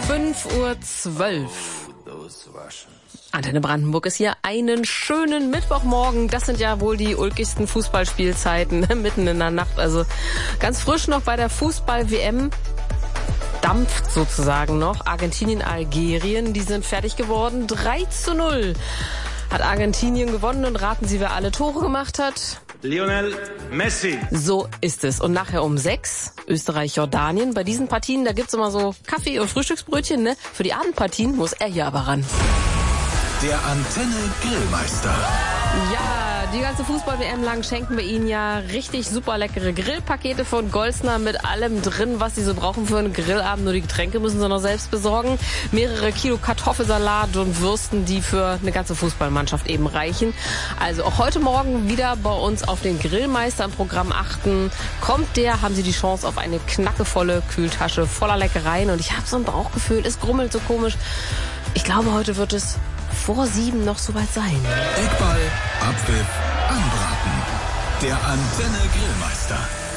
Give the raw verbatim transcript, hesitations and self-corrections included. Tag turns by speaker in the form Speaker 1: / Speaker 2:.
Speaker 1: fünf Uhr zwölf. Antenne Brandenburg ist hier. Einen schönen Mittwochmorgen. Das sind ja wohl die ulkigsten Fußballspielzeiten mitten in der Nacht. Also ganz frisch noch bei der Fußball-W M. Dampft sozusagen noch. Argentinien, Algerien, die sind fertig geworden. drei zu null hat Argentinien gewonnen. Und raten Sie, wer alle Tore gemacht hat?
Speaker 2: Lionel Messi.
Speaker 1: So ist es. Und nachher um sechs Österreich, Jordanien. Bei diesen Partien, da gibt's immer so Kaffee und Frühstücksbrötchen, ne? Für die Abendpartien muss er hier aber ran.
Speaker 3: Der Antenne Grillmeister.
Speaker 1: Ja, die ganze Fußball-W M lang schenken wir Ihnen ja richtig super leckere Grillpakete von Golsner mit allem drin, was Sie so brauchen für einen Grillabend. Nur die Getränke müssen Sie noch selbst besorgen. Mehrere Kilo Kartoffelsalat und Würsten, die für eine ganze Fußballmannschaft eben reichen. Also auch heute Morgen wieder bei uns auf den Grillmeister im Programm achten. Kommt der, haben Sie die Chance auf eine knackevolle Kühltasche voller Leckereien. Und ich habe so ein Bauchgefühl, es grummelt so komisch. Ich glaube, heute wird es vor sieben noch soweit sein.
Speaker 3: Eckball, Abpfiff, Anbraten. Der Antenne Grillmeister.